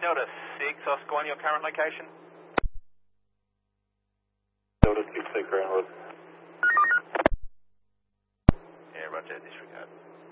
Delta 6, Oscar 1, your current location? Delta 6, take ground road. Yeah, roger, disregard.